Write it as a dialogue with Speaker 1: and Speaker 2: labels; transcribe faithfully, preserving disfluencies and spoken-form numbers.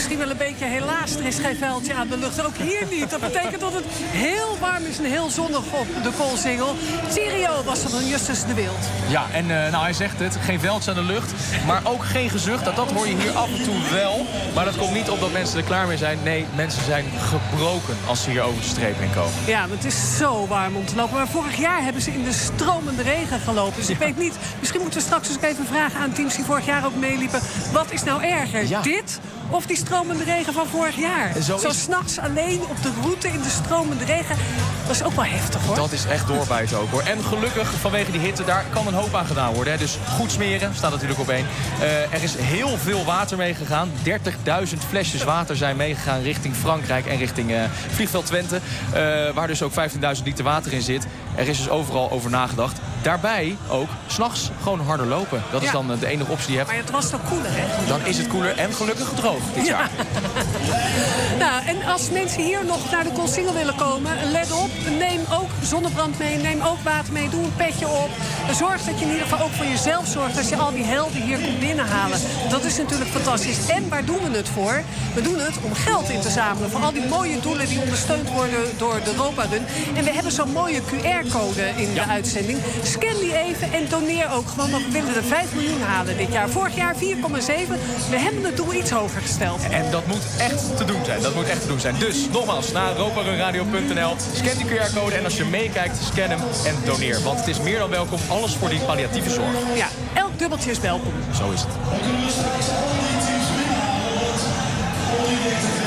Speaker 1: misschien wel een beetje helaas. Er is geen veldje aan de lucht. Ook hier niet. Dat betekent dat het heel warm is en heel zonnig op de Koolsingel. Sirio was er van Justus de Wild.
Speaker 2: Ja, en uh, nou, hij zegt het. Geen veldje aan de lucht. Maar ook geen gezucht. Dat, dat hoor je hier af en toe wel. Maar dat komt niet op dat mensen er klaar mee zijn. Nee, mensen zijn gebroken als ze hier over de streep heen komen.
Speaker 1: Ja, want het is zo warm om te lopen. Maar vorig jaar hebben ze in de stromende regen gelopen. Dus ik
Speaker 2: Ja.
Speaker 1: weet niet. Misschien moeten we straks eens even vragen aan teams die vorig jaar ook meeliepen. Wat is nou erger?
Speaker 2: Ja.
Speaker 1: Dit of die stromende regen van vorig jaar?
Speaker 2: Zo
Speaker 1: Zo
Speaker 2: is-
Speaker 1: s'nachts alleen op de route in de stromende regen. Dat is ook wel heftig, hoor.
Speaker 2: Dat is echt doorbijten ook, hoor. En gelukkig, vanwege die hitte, daar kan een hoop aan gedaan worden. Hè. Dus goed smeren, staat natuurlijk op één. Uh, er is heel veel water meegegaan. dertigduizend flesjes water zijn meegegaan richting Frankrijk en richting uh, vliegveld Twente. Uh, waar dus ook vijftienduizend liter water in zit. Er is dus overal over nagedacht. Daarbij ook s'nachts gewoon harder lopen. Dat is
Speaker 1: Ja.
Speaker 2: dan uh, de enige optie die je hebt.
Speaker 1: Maar het was toch koeler, hè?
Speaker 2: Dan is het koeler en gelukkig droog dit jaar.
Speaker 1: Nou, en als mensen hier nog naar de Koolsingel willen komen, let op. Neem ook zonnebrand mee, neem ook water mee, doe een petje op. Zorg dat je in ieder geval ook voor jezelf zorgt als je al die helden hier komt binnenhalen. Dat is natuurlijk fantastisch. En waar doen we het voor? We doen het om geld in te zamelen voor al die mooie doelen die ondersteund worden door de Europa Run. En we hebben zo'n mooie Q R-code in
Speaker 2: Ja.
Speaker 1: de uitzending. Scan die even en doneer ook gewoon, want we willen er vijf miljoen halen dit jaar. Vorig jaar vier komma zeven. We hebben het doel iets hoger gesteld.
Speaker 2: En dat moet echt te doen zijn. Dat moet echt te doen zijn. Dus nogmaals, naar europarunradio punt n l. Scan die Q R-code en als je meekijkt, scan hem en doneer. Want het is meer dan welkom. Alles voor die palliatieve zorg.
Speaker 1: Ja, elk dubbeltje is welkom.
Speaker 2: Zo is het.